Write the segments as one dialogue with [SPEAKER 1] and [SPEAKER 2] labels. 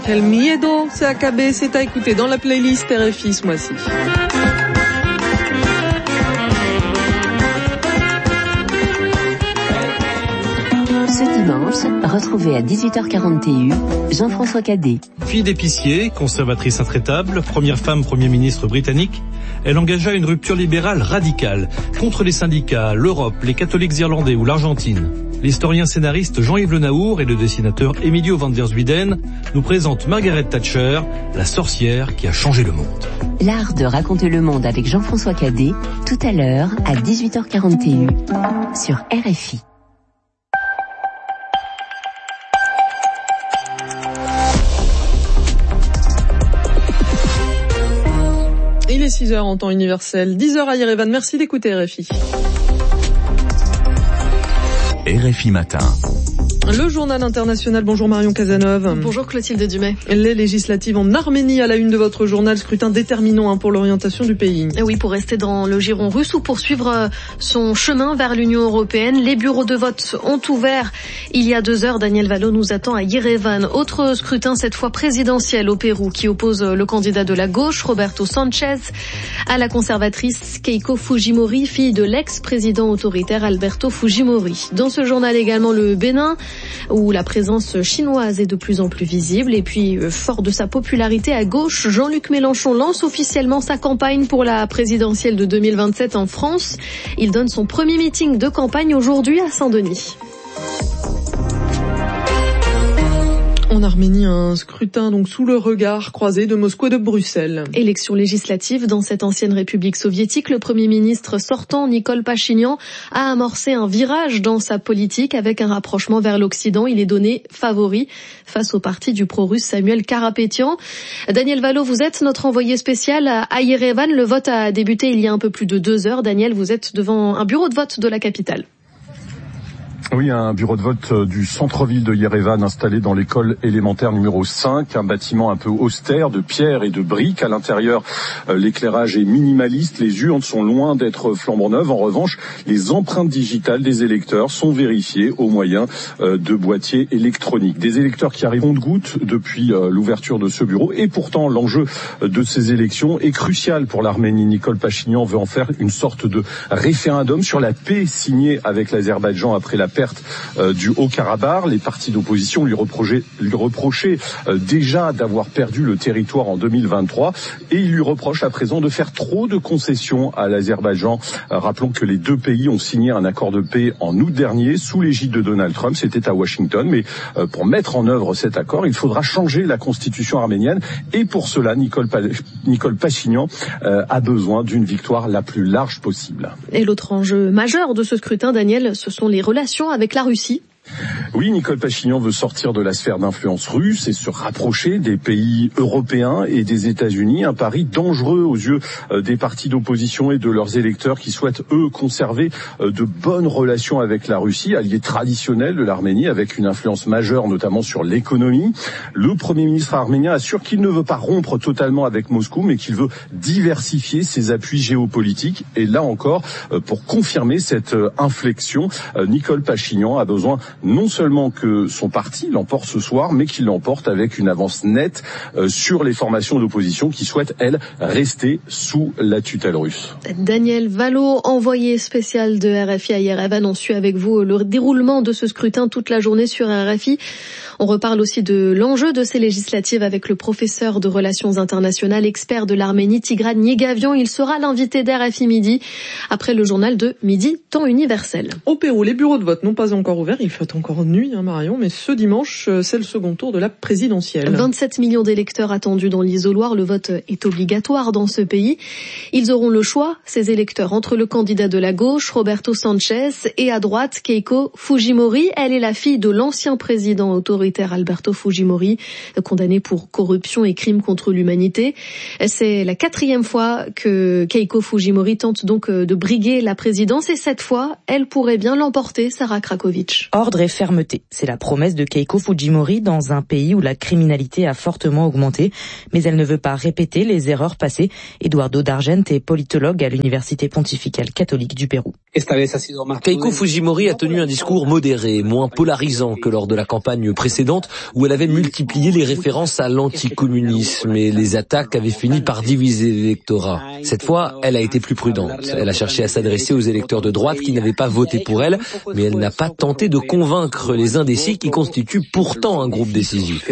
[SPEAKER 1] El Miedo, c'est AKB, c'est à écouter dans la playlist RFI ce mois-ci.
[SPEAKER 2] Ce dimanche, retrouvez à 18h41 Jean-François Cadet.
[SPEAKER 3] Fille d'épicier, conservatrice intraitable, première femme Premier ministre britannique, elle engagea une rupture libérale radicale contre les syndicats, l'Europe, les catholiques irlandais ou l'Argentine. L'historien scénariste Jean-Yves Le Naour et le dessinateur Emilio van der Zuyden nous présentent Margaret Thatcher, la sorcière qui a changé le monde.
[SPEAKER 2] L'art de raconter le monde avec Jean-François Cadet, tout à l'heure à 18h41 sur RFI.
[SPEAKER 1] Il est 6h en temps universel, 10h à Yerevan. Merci d'écouter RFI.
[SPEAKER 4] RFI Matin.
[SPEAKER 1] Le journal international. Bonjour Marion Cazeneuve.
[SPEAKER 5] Bonjour Clotilde Dumais.
[SPEAKER 1] Les législatives en Arménie à la une de votre journal, scrutin déterminant pour l'orientation du pays.
[SPEAKER 5] Et oui, pour rester dans le giron russe ou poursuivre son chemin vers l'Union européenne. Les bureaux de vote ont ouvert il y a 2 heures. Daniel Valo nous attend à Yerevan. Autre scrutin, cette fois présidentiel au Pérou, qui oppose le candidat de la gauche, Roberto Sanchez, à la conservatrice Keiko Fujimori, fille de l'ex-président autoritaire Alberto Fujimori. Dans ce journal également le Bénin, où la présence chinoise est de plus en plus visible. Et puis, fort de sa popularité à gauche, Jean-Luc Mélenchon lance officiellement sa campagne pour la présidentielle de 2027 en France. Il donne son premier meeting de campagne aujourd'hui à Saint-Denis.
[SPEAKER 1] En Arménie, un scrutin donc sous le regard croisé de Moscou et de Bruxelles.
[SPEAKER 5] Élection législative dans cette ancienne république soviétique. Le Premier ministre sortant, Nicole Pachinian, a amorcé un virage dans sa politique avec un rapprochement vers l'Occident. Il est donné favori face au parti du pro-russe Samuel Karapétian. Daniel Valo, vous êtes notre envoyé spécial à Yerevan. Le vote a débuté il y a un peu plus de 2 heures. Daniel, vous êtes devant un bureau de vote de la capitale.
[SPEAKER 6] Oui, un bureau de vote du centre-ville de Yerevan installé dans l'école élémentaire numéro 5, un bâtiment un peu austère de pierre et de briques. À l'intérieur, l'éclairage est minimaliste, les urnes sont loin d'être flambant neuves. En revanche, les empreintes digitales des électeurs sont vérifiées au moyen de boîtiers électroniques. Des électeurs qui arrivent compte-gouttes depuis l'ouverture de ce bureau. Et pourtant, l'enjeu de ces élections est crucial pour l'Arménie. Nicole Pachinian veut en faire une sorte de référendum sur la paix signée avec l'Azerbaïdjan après la perte du Haut-Karabakh. Les partis d'opposition lui reprochaient déjà d'avoir perdu le territoire en 2023 et il lui reproche à présent de faire trop de concessions à l'Azerbaïdjan. Rappelons que les 2 pays ont signé un accord de paix en août dernier sous l'égide de Donald Trump. C'était à Washington, mais pour mettre en œuvre cet accord, il faudra changer la constitution arménienne et pour cela, Nicole Pachinian a besoin d'une victoire la plus large possible.
[SPEAKER 5] Et l'autre enjeu majeur de ce scrutin, Daniel, ce sont les relations avec la Russie.
[SPEAKER 6] Oui, Nicole Pachinian veut sortir de la sphère d'influence russe et se rapprocher des pays européens et des États-Unis. Un pari dangereux aux yeux des partis d'opposition et de leurs électeurs qui souhaitent, eux, conserver de bonnes relations avec la Russie, allié traditionnel de l'Arménie, avec une influence majeure notamment sur l'économie. Le Premier ministre arménien assure qu'il ne veut pas rompre totalement avec Moscou, mais qu'il veut diversifier ses appuis géopolitiques. Et là encore, pour confirmer cette inflexion, Nicole Pachinian a besoin non seulement que son parti l'emporte ce soir, mais qu'il l'emporte avec une avance nette sur les formations d'opposition qui souhaitent, elles, rester sous la tutelle russe.
[SPEAKER 5] Daniel Valo, envoyé spécial de RFI à Yerevan, on suit avec vous le déroulement de ce scrutin toute la journée sur RFI. On reparle aussi de l'enjeu de ces législatives avec le professeur de relations internationales, expert de l'Arménie, Tigran Niegavian. Il sera l'invité d'RFI Midi après le journal de Midi, temps universel.
[SPEAKER 1] Au Pérou, les bureaux de vote n'ont pas encore ouvert. Il fait encore nuit, Marion, mais ce dimanche, c'est le second tour de la présidentielle.
[SPEAKER 5] 27 millions d'électeurs attendus dans l'isoloir. Le vote est obligatoire dans ce pays. Ils auront le choix, ces électeurs, entre le candidat de la gauche, Roberto Sanchez, et à droite, Keiko Fujimori. Elle est la fille de l'ancien président autoritaire Alberto Fujimori, condamné pour corruption et crimes contre l'humanité. C'est la 4e fois que Keiko Fujimori tente donc de briguer la présidence et cette fois, elle pourrait bien l'emporter, Sarah Krakovic.
[SPEAKER 7] Ordre et fermeté, c'est la promesse de Keiko Fujimori dans un pays où la criminalité a fortement augmenté, mais elle ne veut pas répéter les erreurs passées. Eduardo D'Argent est politologue à l'Université pontificale catholique du Pérou.
[SPEAKER 8] Keiko Fujimori a tenu un discours modéré, moins polarisant que lors de la campagne précédente où elle avait multiplié les références à l'anticommunisme et les attaques avaient fini par diviser l'électorat. Cette fois, elle a été plus prudente. Elle a cherché à s'adresser aux électeurs de droite qui n'avaient pas voté pour elle, mais elle n'a pas tenté de convaincre les indécis qui constituent pourtant un groupe décisif.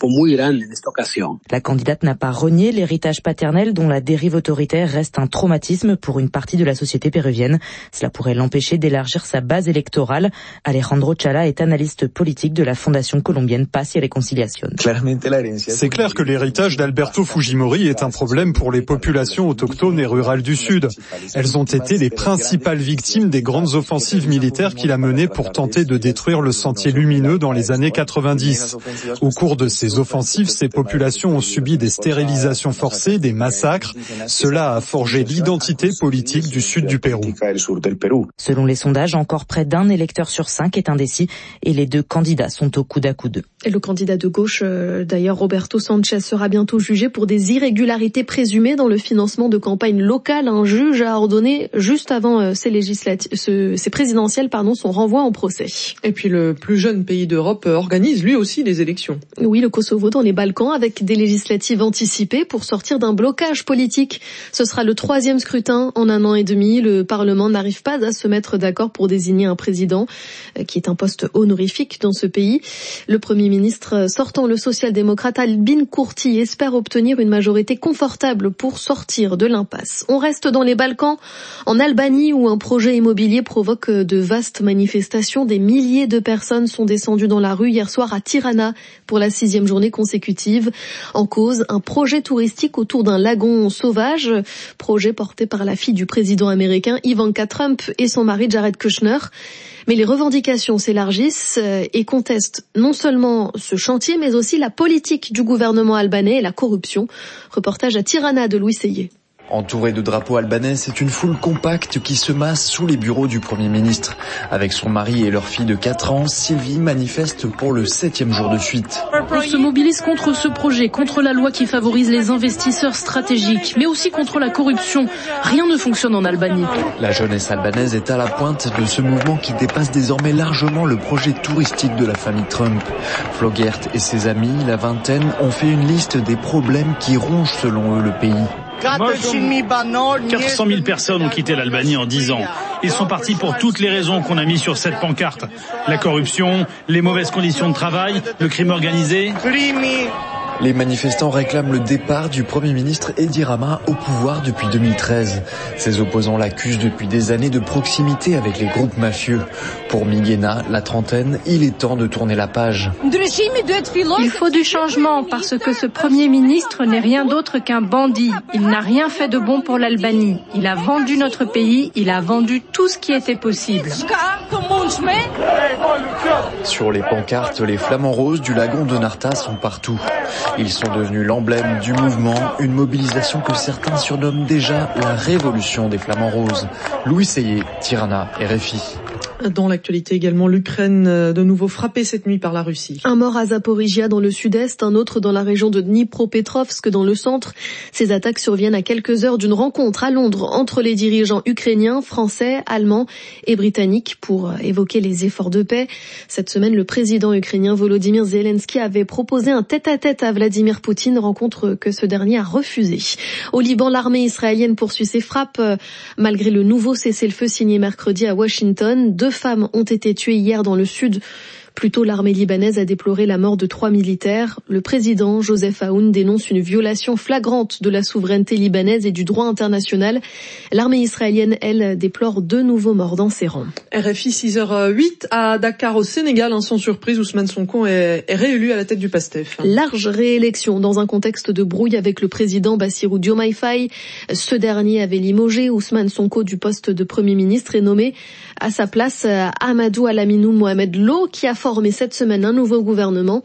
[SPEAKER 7] La candidate n'a pas renié l'héritage paternel dont la dérive autoritaire reste un traumatisme pour une partie de la société péruvienne. Cela pourrait l'empêcher d'élargir sa base électorale. Alejandro Chala est analyste politique de la Fondation colombienne Paz y Reconciliación.
[SPEAKER 9] C'est clair que l'héritage d'Alberto Fujimori est un problème pour les populations autochtones et rurales du Sud. Elles ont été les principales victimes des grandes offensives militaires qu'il a menées pour tenter de détruire le sentier lumineux dans les années 90. Au cours de ces offensives, ces populations ont subi des stérilisations forcées, des massacres. Cela a forgé l'identité politique du sud du Pérou.
[SPEAKER 7] Selon les sondages, encore près d'un électeur sur 5 est indécis et les deux candidats sont au coude à coude.
[SPEAKER 5] Et le candidat de gauche, d'ailleurs Roberto Sanchez, sera bientôt jugé pour des irrégularités présumées dans le financement de campagnes locales. Un juge a ordonné juste avant ces présidentielles, son renvoi en procès.
[SPEAKER 1] Et puis le plus jeune pays d'Europe organise lui aussi des élections.
[SPEAKER 5] Oui, le Kosovo dans les Balkans avec des législatives anticipées pour sortir d'un blocage politique. Ce sera le 3e scrutin en 1 an et demi. Le Parlement n'arrive pas à se mettre d'accord pour désigner un président qui est un poste honorifique dans ce pays. Le Premier ministre sortant, le social-démocrate Albin Kurti, espère obtenir une majorité confortable pour sortir de l'impasse. On reste dans les Balkans, en Albanie où un projet immobilier provoque de vastes manifestations. Des milliers de personnes sont descendues dans la rue hier soir à Tirana pour la 6e journée consécutive. En cause, un projet touristique autour d'un lagon sauvage, projet porté par la fille du président américain Ivanka Trump et son mari Jared Kushner. Mais les revendications s'élargissent et contestent non seulement ce chantier, mais aussi la politique du gouvernement albanais et la corruption. Reportage à Tirana de Louis Seyé.
[SPEAKER 10] Entourée de drapeaux albanais, c'est une foule compacte qui se masse sous les bureaux du Premier ministre. Avec son mari et leur fille de 4 ans, Sylvie manifeste pour le 7e jour de suite.
[SPEAKER 11] On se mobilise contre ce projet, contre la loi qui favorise les investisseurs stratégiques, mais aussi contre la corruption. Rien ne fonctionne en Albanie.
[SPEAKER 10] La jeunesse albanaise est à la pointe de ce mouvement qui dépasse désormais largement le projet touristique de la famille Trump. Flogert et ses amis, la vingtaine, ont fait une liste des problèmes qui rongent selon eux le pays.
[SPEAKER 12] 400 000 personnes ont quitté l'Albanie en 10 ans. Ils sont partis pour toutes les raisons qu'on a mis sur cette pancarte. La corruption, les mauvaises conditions de travail, le crime organisé.
[SPEAKER 10] Les manifestants réclament le départ du Premier ministre Edi Rama au pouvoir depuis 2013. Ses opposants l'accusent depuis des années de proximité avec les groupes mafieux. Pour Miguena, la trentaine, il est temps de tourner la page.
[SPEAKER 11] Il faut du changement parce que ce Premier ministre n'est rien d'autre qu'un bandit. Il n'a rien fait de bon pour l'Albanie. Il a vendu notre pays, il a vendu tout ce qui était possible.
[SPEAKER 10] Sur les pancartes, les flamants roses du lagon de Narta sont partout. Ils sont devenus l'emblème du mouvement, une mobilisation que certains surnomment déjà la révolution des flamants roses. Louis Seyé, Tirana, RFI.
[SPEAKER 1] Dans l'actualité également, l'Ukraine de nouveau frappée cette nuit par la Russie.
[SPEAKER 5] Un mort à Zaporizhia dans le sud-est, un autre dans la région de Dnipropetrovsk dans le centre. Ces attaques surviennent à quelques heures d'une rencontre à Londres entre les dirigeants ukrainiens, français, allemands et britanniques pour évoquer les efforts de paix. Cette semaine, le président ukrainien Volodymyr Zelensky avait proposé un tête-à-tête à Vladimir Poutine, rencontre que ce dernier a refusée. Au Liban, l'armée israélienne poursuit ses frappes malgré le nouveau cessez-le-feu signé mercredi à Washington. 2 femmes ont été tuées hier dans le sud. Plus tôt, l'armée libanaise a déploré la mort de 3 militaires. Le président Joseph Aoun dénonce une violation flagrante de la souveraineté libanaise et du droit international. L'armée israélienne, elle, déplore 2 nouveaux morts dans ses rangs.
[SPEAKER 1] RFI 6h08 à Dakar au Sénégal. Sans surprise, Ousmane Sonko est réélu à la tête du PASTEF.
[SPEAKER 5] Large réélection dans un contexte de brouille avec le président Bassirou Diomaye Faye. Ce dernier avait limogé Ousmane Sonko du poste de Premier ministre et nommé à sa place Amadou Alaminou Mohamed Lo, qui a former cette semaine un nouveau gouvernement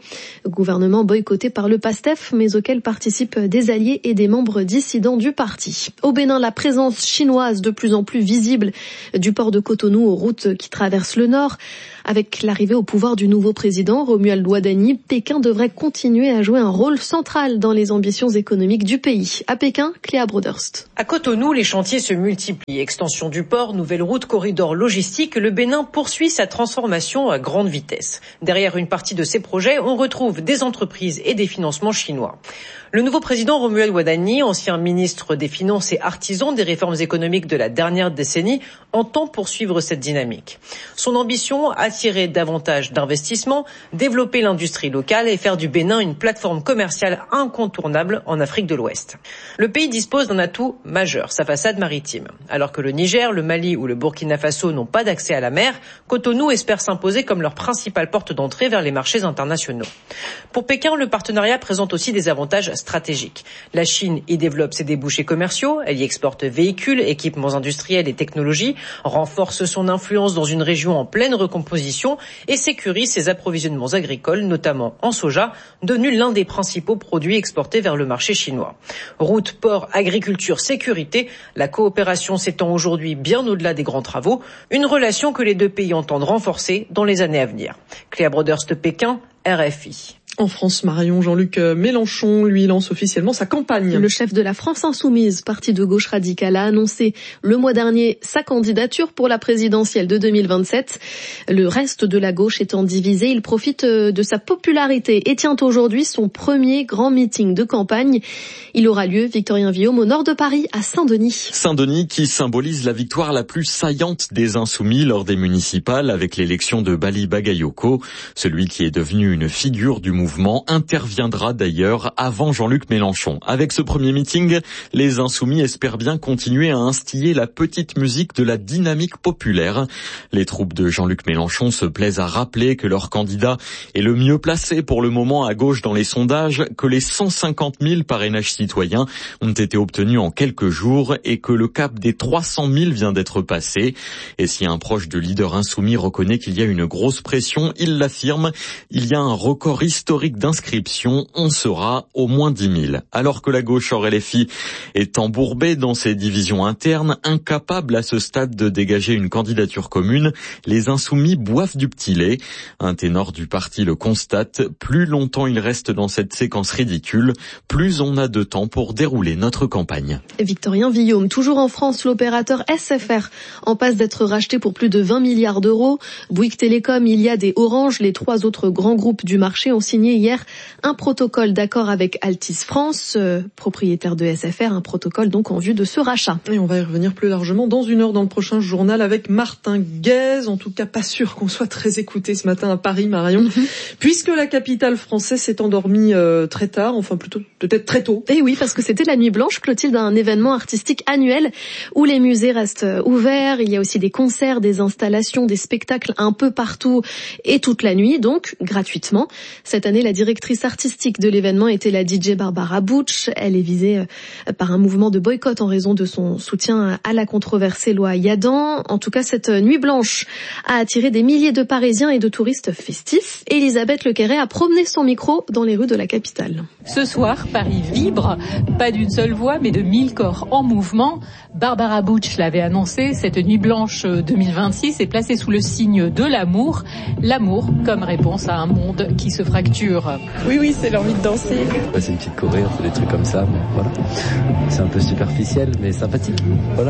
[SPEAKER 5] boycotté par le PASTEF, mais auquel participent des alliés et des membres dissidents du parti. Au Bénin, la présence chinoise de plus en plus visible du port de Cotonou aux routes qui traversent le nord. Avec l'arrivée au pouvoir du nouveau président, Romuald Wadani, Pékin devrait continuer à jouer un rôle central dans les ambitions économiques du pays. À Pékin, Cléa Broderst.
[SPEAKER 13] À Cotonou, les chantiers se multiplient. Extension du port, nouvelle route, corridor logistique, le Bénin poursuit sa transformation à grande vitesse. Derrière une partie de ces projets, on retrouve des entreprises et des financements chinois. Le nouveau président Romuald Wadani, ancien ministre des Finances et artisan des réformes économiques de la dernière décennie, entend poursuivre cette dynamique. Son ambition, attirer davantage d'investissements, développer l'industrie locale et faire du Bénin une plateforme commerciale incontournable en Afrique de l'Ouest. Le pays dispose d'un atout majeur, sa façade maritime. Alors que le Niger, le Mali ou le Burkina Faso n'ont pas d'accès à la mer, Cotonou espère s'imposer comme leur principale porte d'entrée vers les marchés internationaux. Pour Pékin, le partenariat présente aussi des avantages stratégiques. La Chine y développe ses débouchés commerciaux, elle y exporte véhicules, équipements industriels et technologies, renforce son influence dans une région en pleine recomposition et sécurise ses approvisionnements agricoles, notamment en soja, devenu l'un des principaux produits exportés vers le marché chinois. Route, port, agriculture, sécurité, la coopération s'étend aujourd'hui bien au-delà des grands travaux, une relation que les deux pays entendent renforcer dans les années à venir. Cléa Broderst, Pékin, RFI.
[SPEAKER 1] En France, Marion, Jean-Luc Mélenchon, lui, lance officiellement sa campagne.
[SPEAKER 5] Le chef de la France Insoumise, parti de gauche radicale, a annoncé le mois dernier sa candidature pour la présidentielle de 2027. Le reste de la gauche étant divisé, il profite de sa popularité et tient aujourd'hui son premier grand meeting de campagne. Il aura lieu, Victorien Villaume, au nord de Paris, à Saint-Denis.
[SPEAKER 14] Saint-Denis qui symbolise la victoire la plus saillante des Insoumis lors des municipales avec l'élection de Bali Bagayoko. Celui qui est devenu une figure du mouvement interviendra d'ailleurs avant Jean-Luc Mélenchon. Avec ce premier meeting, les Insoumis espèrent bien continuer à instiller la petite musique de la dynamique populaire. Les troupes de Jean-Luc Mélenchon se plaisent à rappeler que leur candidat est le mieux placé pour le moment à gauche dans les sondages, que les 150 000 parrainages citoyens ont été obtenus en quelques jours et que le cap des 300 000 vient d'être passé. Et si un proche de leader insoumis reconnaît qu'il y a une grosse pression, il l'affirme, il y a un record historique d'inscriptions, on sera au moins 10 000. Alors que la gauche hors LFI est embourbée dans ses divisions internes, incapable à ce stade de dégager une candidature commune, les Insoumis boivent du petit lait. Un ténor du parti le constate, plus longtemps il reste dans cette séquence ridicule, plus on a de temps pour dérouler notre campagne.
[SPEAKER 5] Victorien Villaume, toujours en France, l'opérateur SFR en passe d'être racheté pour plus de 20 milliards d'euros. Bouygues Télécom, Iliad et Orange, les trois autres grands groupes du marché, ont signé hier un protocole d'accord avec Altice France, propriétaire de SFR, un protocole donc en vue de ce rachat.
[SPEAKER 1] Et on va y revenir plus largement dans une heure dans le prochain journal avec Martin Guez. En tout cas, pas sûr qu'on soit très écouté ce matin à Paris, Marion, puisque la capitale française s'est endormie très tard, enfin plutôt peut-être très tôt.
[SPEAKER 5] Et oui, parce que c'était la nuit blanche, Clotilde, un événement artistique annuel où les musées restent ouverts. Il y a aussi des concerts, des installations, des spectacles un peu partout et toute la nuit, donc gratuitement. Cette année, la directrice artistique de l'événement était la DJ Barbara Butch. Elle est visée par un mouvement de boycott en raison de son soutien à la controversée loi Yadan. En tout cas, cette nuit blanche a attiré des milliers de Parisiens et de touristes festifs. Elisabeth Lequerret a promené son micro dans les rues de la capitale.
[SPEAKER 15] Ce soir, Paris vibre, pas d'une seule voix, mais de 1000 corps en mouvement. Barbara Butch l'avait annoncé, cette nuit blanche 2026 est placée sous le signe de l'amour. L'amour comme réponse à un monde qui se fracture.
[SPEAKER 16] Oui, c'est l'envie de danser.
[SPEAKER 17] C'est une petite choré, on fait des trucs comme ça, mais voilà. C'est un peu superficiel, mais sympathique, voilà.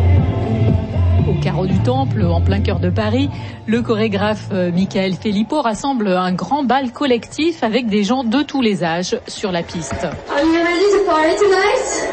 [SPEAKER 15] Au carreau du Temple, en plein cœur de Paris, le chorégraphe Michael Filippo rassemble un grand bal collectif avec des gens de tous les âges sur la piste.
[SPEAKER 18] Are you ready to party tonight?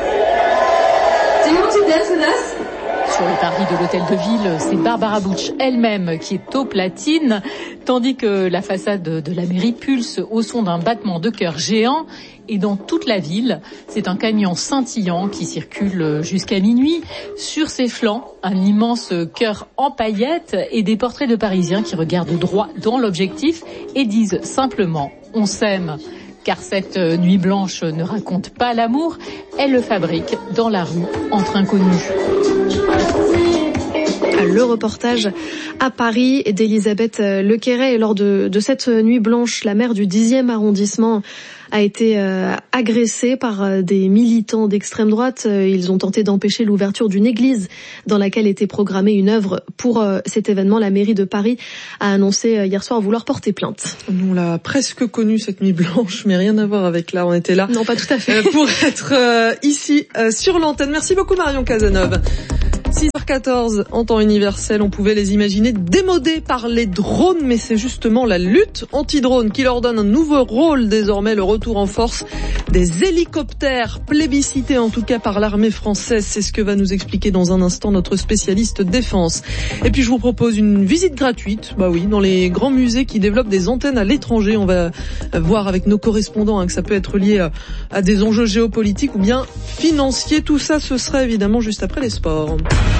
[SPEAKER 18] Do you want to dance with us?
[SPEAKER 15] Sur le parvis de l'hôtel de ville, c'est Barbara Butch elle-même qui est aux platines, tandis que la façade de la mairie pulse au son d'un battement de cœur géant. Et dans toute la ville, c'est un camion scintillant qui circule jusqu'à minuit. Sur ses flancs, un immense cœur en paillettes et des portraits de Parisiens qui regardent droit dans l'objectif et disent simplement « on s'aime ». Car cette nuit blanche ne raconte pas l'amour, elle le fabrique dans la rue entre inconnus.
[SPEAKER 5] Le reportage à Paris d'Elisabeth Lequeret. Lors de cette nuit blanche, la maire du 10e arrondissement a été agressée par des militants d'extrême droite. Ils ont tenté d'empêcher l'ouverture d'une église dans laquelle était programmée une œuvre pour cet événement. La mairie de Paris a annoncé hier soir vouloir porter plainte.
[SPEAKER 1] On l'a presque connue cette nuit blanche, mais rien à voir avec là, on était là.
[SPEAKER 5] Non, pas tout à fait.
[SPEAKER 1] Pour être ici sur l'antenne. Merci beaucoup Marion Cazeneuve. 6h14 en temps universel, on pouvait les imaginer démodés par les drones, mais c'est justement la lutte anti-drone qui leur donne un nouveau rôle désormais, le retour en force des hélicoptères, plébiscités en tout cas par l'armée française. C'est ce que va nous expliquer dans un instant notre spécialiste défense. Et puis je vous propose une visite gratuite, dans les grands musées qui développent des antennes à l'étranger. On va voir avec nos correspondants que ça peut être lié à des enjeux géopolitiques ou bien financiers. Tout ça, ce sera évidemment juste après les sports.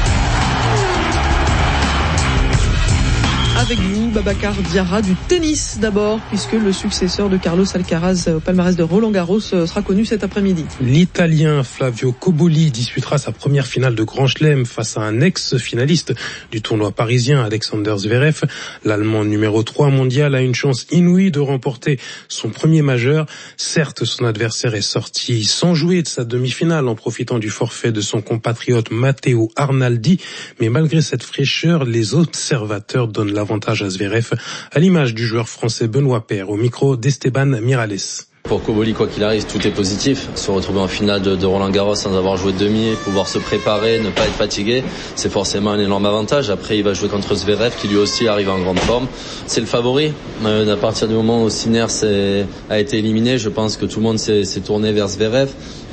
[SPEAKER 1] Avec vous, Babacar Diarra, du tennis d'abord, puisque le successeur de Carlos Alcaraz au palmarès de Roland-Garros sera connu cet après-midi.
[SPEAKER 16] L'Italien Flavio Cobolli disputera sa première finale de Grand Chelem face à un ex-finaliste du tournoi parisien, Alexander Zverev. L'Allemand numéro 3 mondial a une chance inouïe de remporter son premier majeur. Certes, son adversaire est sorti sans jouer de sa demi-finale en profitant du forfait de son compatriote Matteo Arnaldi, mais malgré cette fraîcheur, les observateurs donnent l'avantage à Zverev, à l'image du joueur français Benoît Paire, au micro d'Esteban Miralles.
[SPEAKER 19] Pour Cobolli, quoi qu'il arrive, tout est positif. Se retrouver en finale de Roland-Garros sans avoir joué de demi, pouvoir se préparer, ne pas être fatigué, c'est forcément un énorme avantage. Après, il va jouer contre Zverev, qui lui aussi arrive en grande forme. C'est le favori. À partir du moment où Sinner a été éliminé, je pense que tout le monde s'est tourné vers Zverev.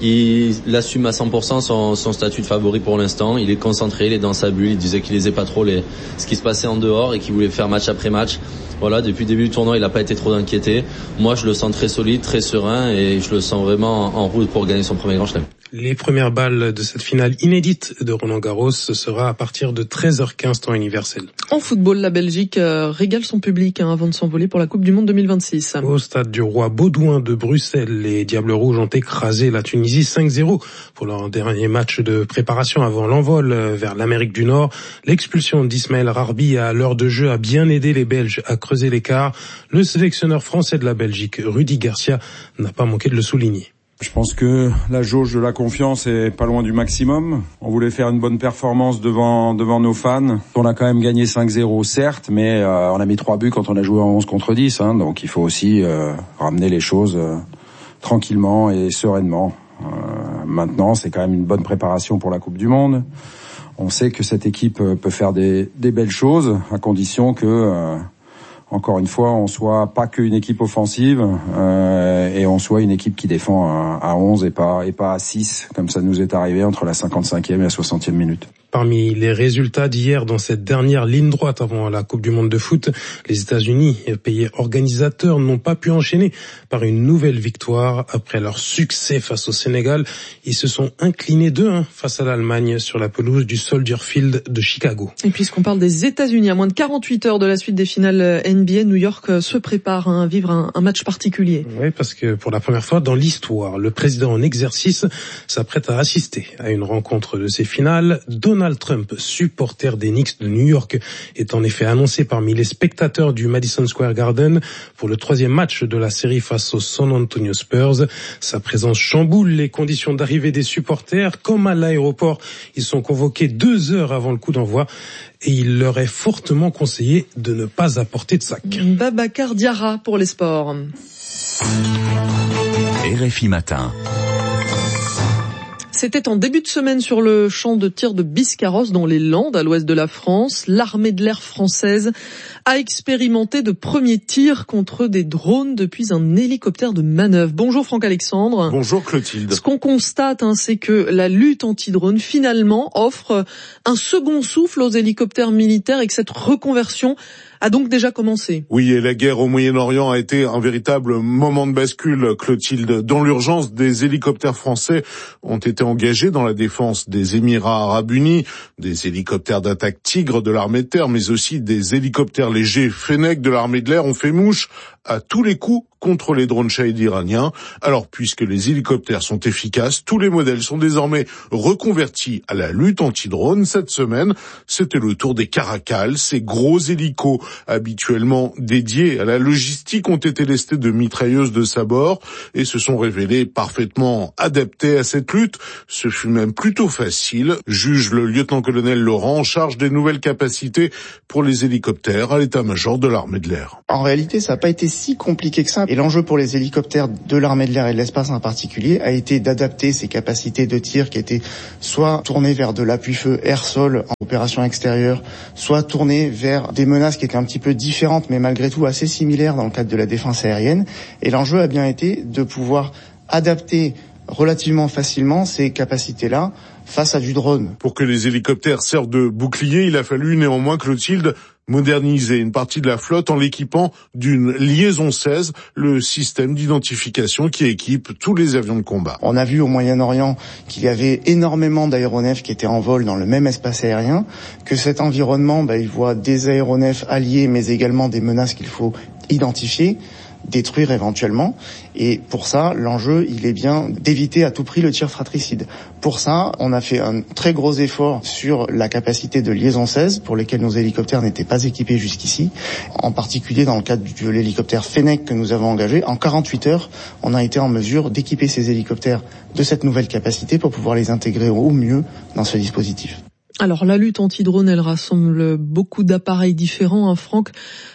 [SPEAKER 19] Il assume à 100% son statut de favori pour l'instant. Il est concentré, il est dans sa bulle. Il disait qu'il lisait pas trop ce qui se passait en dehors et qu'il voulait faire match après match. Voilà, depuis le début du tournoi, il n'a pas été trop inquiété. Moi, je le sens très solide, très serein et je le sens vraiment en route pour gagner son premier Grand Chelem.
[SPEAKER 16] Les premières balles de cette finale inédite de Roland-Garros, ce sera à partir de 13h15 temps universel.
[SPEAKER 1] En football, la Belgique régale son public avant de s'envoler pour la Coupe du Monde 2026.
[SPEAKER 16] Au stade du Roi Baudouin de Bruxelles, les Diables Rouges ont écrasé la Tunisie 5-0 pour leur dernier match de préparation avant l'envol vers l'Amérique du Nord. L'expulsion d'Ismaël Rarbi à l'heure de jeu a bien aidé les Belges à creuser l'écart. Le sélectionneur français de la Belgique, Rudy Garcia, n'a pas manqué de le souligner.
[SPEAKER 20] Je pense que la jauge de la confiance est pas loin du maximum. On voulait faire une bonne performance devant nos fans. On a quand même gagné 5-0, certes, mais on a mis 3 buts quand on a joué en 11 contre 10. Donc il faut aussi ramener les choses tranquillement et sereinement. Maintenant, c'est quand même une bonne préparation pour la Coupe du Monde. On sait que cette équipe peut faire des belles choses, à condition que... encore une fois, on soit pas qu'une équipe offensive et on soit une équipe qui défend à 11 et pas à 6, comme ça nous est arrivé entre la 55e et la 60e minute.
[SPEAKER 16] Parmi les résultats d'hier dans cette dernière ligne droite avant la Coupe du Monde de foot, les États-Unis, pays organisateurs, n'ont pas pu enchaîner par une nouvelle victoire après leur succès face au Sénégal. Ils se sont inclinés 2-1 face à l'Allemagne sur la pelouse du Soldier Field de Chicago.
[SPEAKER 1] Et puisqu'on parle des États-Unis, à moins de 48 heures de la suite des finales NBA, New York se prépare à vivre un match particulier.
[SPEAKER 16] Oui, parce que pour la première fois dans l'histoire, le président en exercice s'apprête à assister à une rencontre de ces finales. Donald Trump, supporter des Knicks de New York, est en effet annoncé parmi les spectateurs du Madison Square Garden pour le 3e match de la série face aux San Antonio Spurs. Sa présence chamboule les conditions d'arrivée des supporters. Comme à l'aéroport, ils sont convoqués 2 heures avant le coup d'envoi et il leur est fortement conseillé de ne pas apporter de sac.
[SPEAKER 1] Babacar Diarra pour les sports.
[SPEAKER 4] RFI Matin.
[SPEAKER 1] C'était en début de semaine sur le champ de tir de Biscarrosse dans les Landes, à l'ouest de la France. L'armée de l'air française a expérimenté de premiers tirs contre des drones depuis un hélicoptère de manœuvre. Bonjour Franck-Alexandre.
[SPEAKER 21] Bonjour Clotilde.
[SPEAKER 1] Ce qu'on constate, c'est que la lutte anti-drone finalement offre un second souffle aux hélicoptères militaires et que cette reconversion a donc déjà commencé.
[SPEAKER 21] Oui, et la guerre au Moyen-Orient a été un véritable moment de bascule, Clotilde. Dans l'urgence, des hélicoptères français ont été engagés dans la défense des Émirats Arabes Unis, des hélicoptères d'attaque Tigre de l'armée de terre, mais aussi des hélicoptères légers Fennec de l'armée de l'air ont fait mouche à tous les coups contre les drones Shahed iraniens. Alors, puisque les hélicoptères sont efficaces, tous les modèles sont désormais reconvertis à la lutte anti-drone. Cette semaine, c'était le tour des Caracal. Ces gros hélicos habituellement dédiés à la logistique ont été lestés de mitrailleuses de sabord et se sont révélés parfaitement adaptés à cette lutte. Ce fut même plutôt facile, juge le lieutenant-colonel Laurent, en charge des nouvelles capacités pour les hélicoptères à l'état-major de l'armée de l'air.
[SPEAKER 3] En réalité, ça n'a pas été si compliqué que ça. Et l'enjeu pour les hélicoptères de l'armée de l'air et de l'espace en particulier a été d'adapter ces capacités de tir qui étaient soit tournées vers de l'appui-feu air-sol en opération extérieure, soit tournées vers des menaces qui étaient un petit peu différentes, mais malgré tout assez similaires dans le cadre de la défense aérienne. Et l'enjeu a bien été de pouvoir adapter relativement facilement ces capacités-là face à du drone.
[SPEAKER 21] Pour que les hélicoptères servent de bouclier, il a fallu néanmoins, Clotilde, moderniser une partie de la flotte en l'équipant d'une liaison 16, le système d'identification qui équipe tous les avions de combat.
[SPEAKER 3] On a vu au Moyen-Orient qu'il y avait énormément d'aéronefs qui étaient en vol dans le même espace aérien, que cet environnement, il voit des aéronefs alliés, mais également des menaces qu'il faut identifier, détruire éventuellement. Et pour ça, l'enjeu, il est bien d'éviter à tout prix le tir fratricide. Pour ça, on a fait un très gros effort sur la capacité de liaison 16, pour lesquelles nos hélicoptères n'étaient pas équipés jusqu'ici. En particulier dans le cadre de l'hélicoptère Fennec que nous avons engagé, en 48 heures, on a été en mesure d'équiper ces hélicoptères de cette nouvelle capacité pour pouvoir les intégrer au mieux dans ce dispositif.
[SPEAKER 1] Alors la lutte anti-drone, elle rassemble beaucoup d'appareils différents, Franck.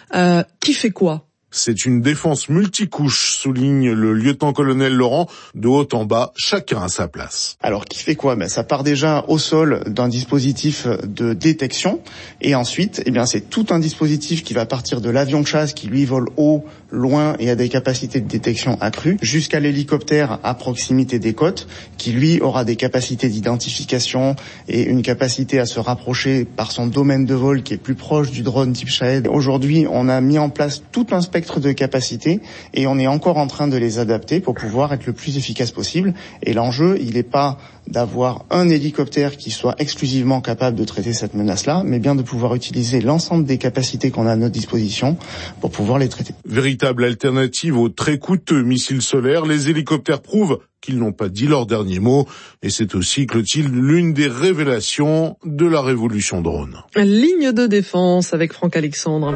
[SPEAKER 1] Qui fait quoi ?
[SPEAKER 21] C'est une défense multicouche, souligne le lieutenant-colonel Laurent. De haut en bas, chacun à sa place.
[SPEAKER 3] Alors, qui fait quoi ? Ça part déjà au sol d'un dispositif de détection. Et ensuite, c'est tout un dispositif qui va partir de l'avion de chasse qui, lui, vole haut, loin et a des capacités de détection accrues, jusqu'à l'hélicoptère à proximité des côtes, qui, lui, aura des capacités d'identification et une capacité à se rapprocher par son domaine de vol qui est plus proche du drone type Shahed. Aujourd'hui, on a mis en place tout un spectre de capacités et on est encore en train de les adapter pour pouvoir être le plus efficace possible. Et l'enjeu, il n'est pas d'avoir un hélicoptère qui soit exclusivement capable de traiter cette menace-là, mais bien de pouvoir utiliser l'ensemble des capacités qu'on a à notre disposition pour pouvoir les traiter.
[SPEAKER 21] Véritable alternative aux très coûteux missiles solaires, les hélicoptères prouvent qu'ils n'ont pas dit leur dernier mot. Et c'est aussi, Clotilde, l'une des révélations de la révolution drone.
[SPEAKER 1] Ligne de défense avec Franck Alexandre.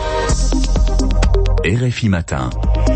[SPEAKER 4] RFI Matin.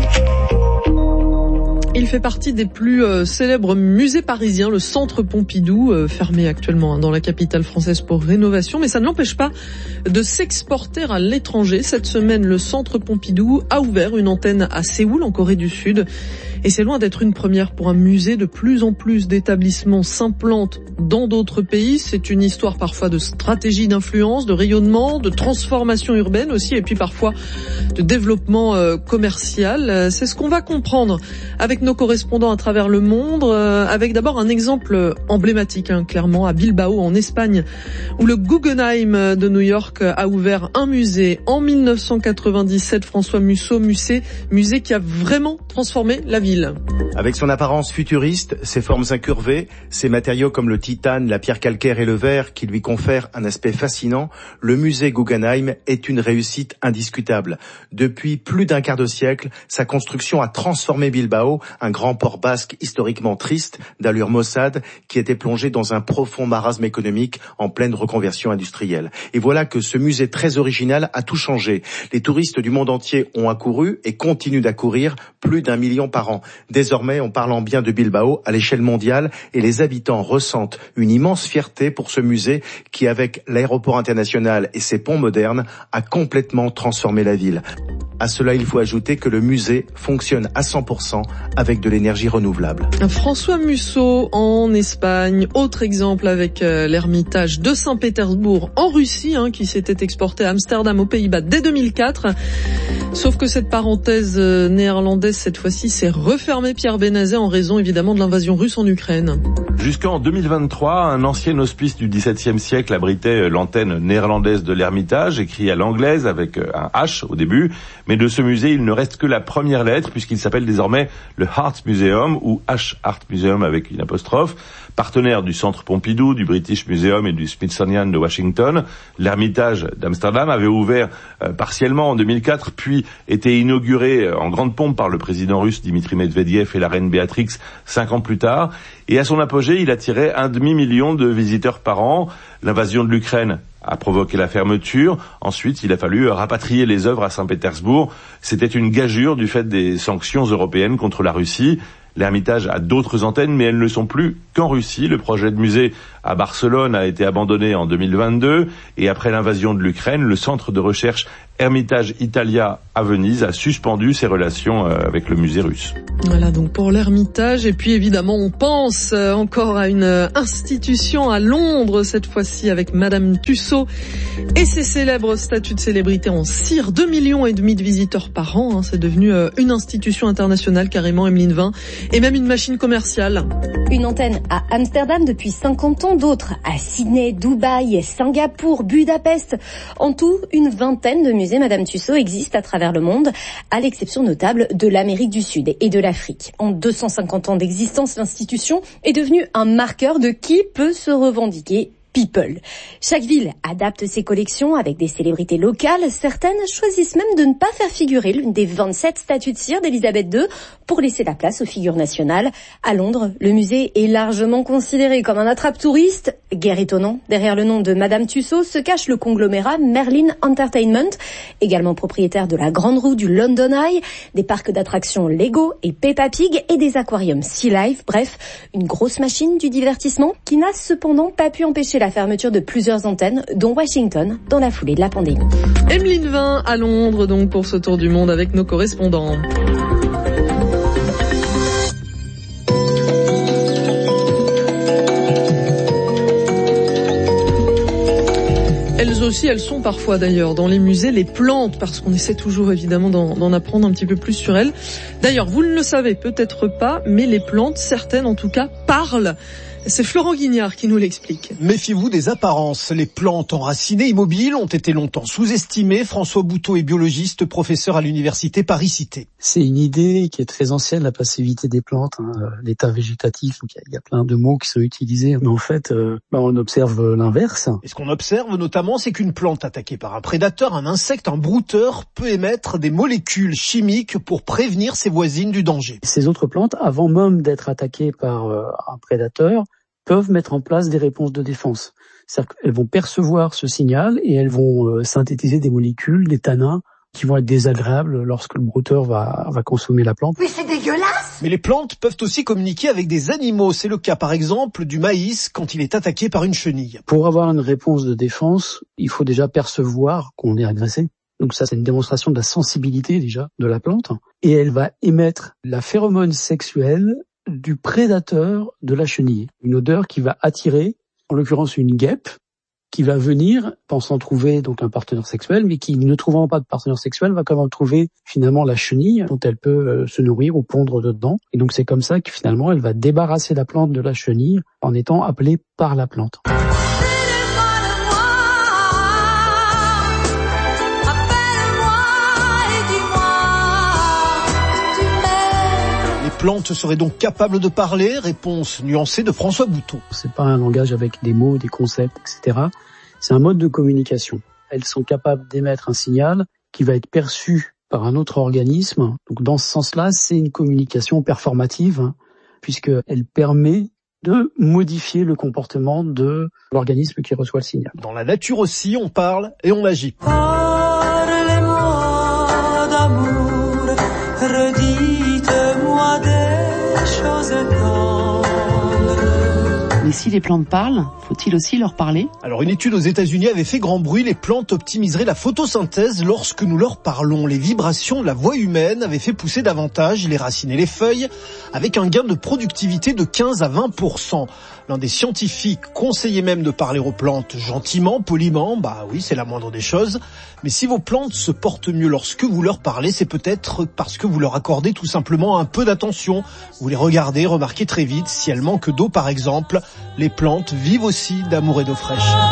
[SPEAKER 1] Il fait partie des plus célèbres musées parisiens, le Centre Pompidou, fermé actuellement dans la capitale française pour rénovation, mais ça ne l'empêche pas de s'exporter à l'étranger. Cette semaine, le Centre Pompidou a ouvert une antenne à Séoul, en Corée du Sud. Et c'est loin d'être une première pour un musée. De plus en plus d'établissements s'implantent dans d'autres pays. C'est une histoire parfois de stratégie d'influence, de rayonnement, de transformation urbaine aussi, et puis parfois de développement commercial. C'est ce qu'on va comprendre avec nos correspondants à travers le monde, avec d'abord un exemple emblématique, clairement, à Bilbao, en Espagne, où le Guggenheim de New York a ouvert un musée en 1997, François Musso, musée qui a vraiment transformé la ville.
[SPEAKER 22] Avec son apparence futuriste, ses formes incurvées, ses matériaux comme le titane, la pierre calcaire et le verre qui lui confèrent un aspect fascinant, le musée Guggenheim est une réussite indiscutable. Depuis plus d'un quart de siècle, sa construction a transformé Bilbao, un grand port basque historiquement triste, d'allure maussade, qui était plongé dans un profond marasme économique en pleine reconversion industrielle. Et voilà que ce musée très original a tout changé. Les touristes du monde entier ont accouru et continuent d'accourir, plus d'1 million par an. Désormais, on parle en bien de Bilbao à l'échelle mondiale et les habitants ressentent une immense fierté pour ce musée qui, avec l'aéroport international et ses ponts modernes, a complètement transformé la ville. À cela, il faut ajouter que le musée fonctionne à 100% avec de l'énergie renouvelable.
[SPEAKER 1] François Musso en Espagne, autre exemple avec l'Ermitage de Saint-Pétersbourg en Russie, qui s'était exporté à Amsterdam aux Pays-Bas dès 2004. Sauf que cette parenthèse néerlandaise, cette fois-ci, s'est refermée, Pierre Benazet, en raison évidemment de l'invasion russe en Ukraine.
[SPEAKER 2] Jusqu'en 2023, un ancien hospice du XVIIe siècle abritait l'antenne néerlandaise de l'Ermitage, écrit à l'anglaise avec un H au début. Mais de ce musée, il ne reste que la première lettre puisqu'il s'appelle désormais le Heart Museum ou H Art Museum avec une apostrophe. Partenaire du Centre Pompidou, du British Museum et du Smithsonian de Washington, l'Ermitage d'Amsterdam avait ouvert partiellement en 2004, puis été inauguré en grande pompe par le président russe Dimitri Medvedev et la reine Béatrix 5 ans plus tard. Et à son apogée, il attirait 1,5 million de visiteurs par an. L'invasion de l'Ukraine a provoqué la fermeture. Ensuite, il a fallu rapatrier les œuvres à Saint-Pétersbourg. C'était une gageure du fait des sanctions européennes contre la Russie. L'Ermitage a d'autres antennes, mais elles ne sont plus qu'en Russie. Le projet de musée à Barcelone a été abandonné en 2022. Et après l'invasion de l'Ukraine, le centre de recherche Ermitage Italia à Venise a suspendu ses relations avec le musée russe.
[SPEAKER 1] Voilà donc pour l'Ermitage. Et puis évidemment, on pense encore à une institution à Londres, cette fois-ci avec Madame Tussaud et ses célèbres statuts de célébrité en cire. 2,5 millions de visiteurs par an. C'est devenu une institution internationale carrément, Emeline Vin, et même une machine commerciale.
[SPEAKER 6] Une antenne à Amsterdam depuis 50 ans, d'autres à Sydney, Dubaï, Singapour, Budapest. En tout, une vingtaine de musées Madame Tussaud existent à travers le monde, à l'exception notable de l'Amérique du Sud et de l'Afrique. En 250 ans d'existence, l'institution est devenue un marqueur de qui peut se revendiquer people. Chaque ville adapte ses collections avec des célébrités locales. Certaines choisissent même de ne pas faire figurer l'une des 27 statues de cire d'Elisabeth II pour laisser la place aux figures nationales. À Londres, le musée est largement considéré comme un attrape-touriste. Guère étonnant, derrière le nom de Madame Tussaud se cache le conglomérat Merlin Entertainment, également propriétaire de la Grande Roue du London Eye, des parcs d'attractions Lego et Peppa Pig et des aquariums Sea Life. Bref, une grosse machine du divertissement qui n'a cependant pas pu empêcher la fermeture de plusieurs antennes, dont Washington, dans la foulée de la pandémie.
[SPEAKER 1] Emeline Vin à Londres, donc, pour ce tour du monde avec nos correspondants. Elles aussi, elles sont parfois d'ailleurs dans les musées, les plantes, parce qu'on essaie toujours évidemment d'en apprendre un petit peu plus sur elles. D'ailleurs, vous ne le savez peut-être pas, mais les plantes, certaines en tout cas, parlent. C'est Florent Guignard qui nous l'explique.
[SPEAKER 23] Méfiez-vous des apparences. Les plantes enracinées immobiles ont été longtemps sous-estimées. François Bouteau est biologiste, professeur à l'université Paris-Cité.
[SPEAKER 24] C'est une idée qui est très ancienne, la passivité des plantes, l'état végétatif. Donc il y a plein de mots qui sont utilisés. Mais en fait, on observe l'inverse.
[SPEAKER 23] Et ce qu'on observe notamment, c'est qu'une plante attaquée par un prédateur, un insecte, un brouteur, peut émettre des molécules chimiques pour prévenir ses voisines du danger.
[SPEAKER 24] Ces autres plantes, avant même d'être attaquées par un prédateur, peuvent mettre en place des réponses de défense. C'est-à-dire qu'elles vont percevoir ce signal et elles vont synthétiser des molécules, des tanins, qui vont être désagréables lorsque le brouteur va consommer la plante.
[SPEAKER 23] Mais c'est dégueulasse! Mais les plantes peuvent aussi communiquer avec des animaux. C'est le cas par exemple du maïs quand il est attaqué par une chenille.
[SPEAKER 24] Pour avoir une réponse de défense, il faut déjà percevoir qu'on est agressé. Donc ça, c'est une démonstration de la sensibilité déjà de la plante. Et elle va émettre la phéromone sexuelle du prédateur de la chenille. Une odeur qui va attirer, en l'occurrence une guêpe, qui va venir, pensant trouver donc un partenaire sexuel, mais qui, ne trouvant pas de partenaire sexuel, va quand même trouver finalement la chenille dont elle peut se nourrir ou pondre dedans. Et donc c'est comme ça que finalement elle va débarrasser la plante de la chenille en étant appelée par la plante.
[SPEAKER 23] Les plantes seraient donc capables de parler, réponse nuancée de François Bouteau.
[SPEAKER 24] C'est pas un langage avec des mots, des concepts, etc. C'est un mode de communication. Elles sont capables d'émettre un signal qui va être perçu par un autre organisme. Donc dans ce sens-là, c'est une communication performative, puisqu'elle permet de modifier le comportement de l'organisme qui reçoit le signal.
[SPEAKER 23] Dans la nature aussi, on parle et on agit.
[SPEAKER 25] Parlez-moi d'amour, redites-moi des choses tendres.
[SPEAKER 26] Mais si les plantes parlent, faut-il aussi leur parler ?
[SPEAKER 23] Alors une étude aux États-Unis avait fait grand bruit. Les plantes optimiseraient la photosynthèse lorsque nous leur parlons. Les vibrations de la voix humaine avaient fait pousser davantage les racines et les feuilles, avec un gain de productivité de 15 à 20%. L'un des scientifiques conseillait même de parler aux plantes gentiment, poliment, bah oui, c'est la moindre des choses. Mais si vos plantes se portent mieux lorsque vous leur parlez, c'est peut-être parce que vous leur accordez tout simplement un peu d'attention. Vous les regardez, remarquez très vite, si elles manquent d'eau par exemple, les plantes vivent aussi d'amour et d'eau fraîche.